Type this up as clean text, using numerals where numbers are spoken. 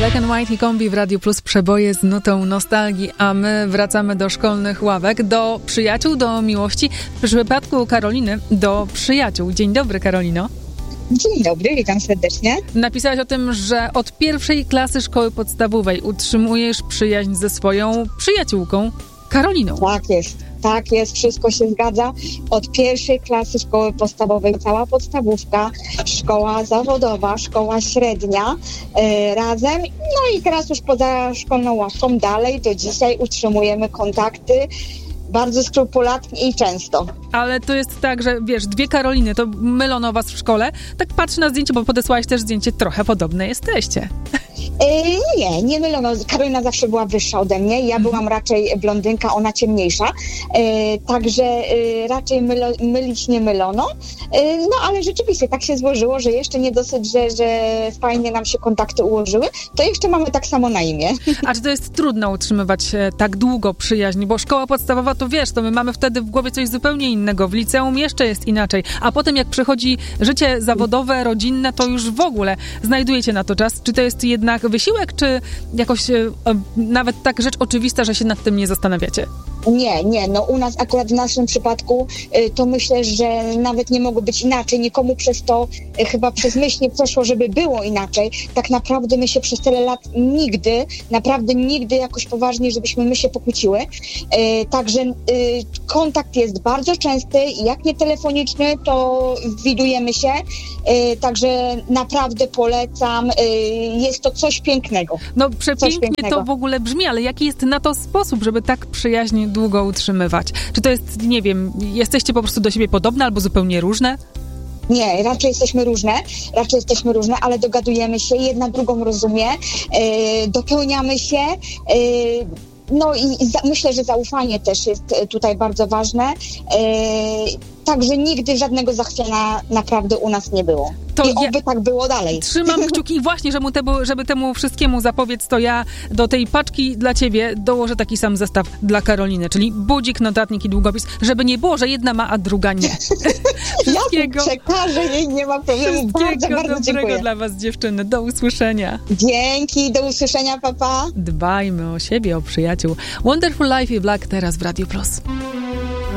Black and White i Kombi w Radiu Plus, przeboje z nutą nostalgii, a my wracamy do szkolnych ławek, do przyjaciół, do miłości. W przypadku Karoliny do przyjaciół. Dzień dobry, Karolino. Dzień dobry, witam serdecznie. Napisałaś o tym, że od pierwszej klasy szkoły podstawowej utrzymujesz przyjaźń ze swoją przyjaciółką Karoliną. Tak jest, wszystko się zgadza. Od pierwszej klasy szkoły podstawowej, cała podstawówka, szkoła zawodowa, szkoła średnia razem. No i teraz już poza szkolną ławką dalej do dzisiaj utrzymujemy kontakty bardzo skrupulatnie i często. Ale to jest tak, że wiesz, dwie Karoliny, to mylono was w szkole. Tak patrzę na zdjęcie, bo podesłałaś też zdjęcie, trochę podobne jesteście. Nie mylono. Karolina zawsze była wyższa ode mnie. Ja byłam raczej blondynka, ona ciemniejsza. Także raczej mylić nie mylono. No ale rzeczywiście tak się złożyło, że jeszcze nie dosyć, że fajnie nam się kontakty ułożyły, to jeszcze mamy tak samo na imię. A czy to jest trudno utrzymywać tak długo przyjaźń? Bo szkoła podstawowa, to wiesz, to my mamy wtedy w głowie coś zupełnie innego. W liceum jeszcze jest inaczej. A potem jak przychodzi życie zawodowe, rodzinne, to już w ogóle znajdujecie na to czas. Czy to jest jednak wysiłek, czy jakoś nawet tak rzecz oczywista, że się nad tym nie zastanawiacie? Nie, no u nas akurat w naszym przypadku to myślę, że nawet nie mogło być inaczej. Nikomu przez to chyba przez myśl nie przeszło, żeby było inaczej. Tak naprawdę my się przez tyle lat nigdy jakoś poważnie, żebyśmy my się pokłóciły. Także kontakt jest bardzo częsty, jak nie telefoniczny, to widujemy się. Także naprawdę polecam. Jest to coś pięknego. No przepięknie to w ogóle brzmi, ale jaki jest na to sposób, żeby tak przyjaźń długo utrzymywać? Czy to jest, nie wiem, jesteście po prostu do siebie podobne albo zupełnie różne? Nie, raczej jesteśmy różne, ale dogadujemy się, jedna drugą rozumie, dopełniamy się. No i myślę, że zaufanie też jest tutaj bardzo ważne. Także nigdy żadnego zachwiania naprawdę u nas nie było. To oby tak było dalej. Trzymam kciuki właśnie, żeby temu wszystkiemu zapobiec, to ja do tej paczki dla ciebie dołożę taki sam zestaw dla Karoliny, czyli budzik, notatnik i długopis, żeby nie było, że jedna ma, a druga nie. Wszystkiego, ja przekażę jej, nie ma problemu. Bardzo dobrego dziękuję. Dla was, dziewczyny. Do usłyszenia. Dzięki, do usłyszenia, papa. Dbajmy o siebie, o przyjaciół. Wonderful Life i Black teraz w Radio Plus.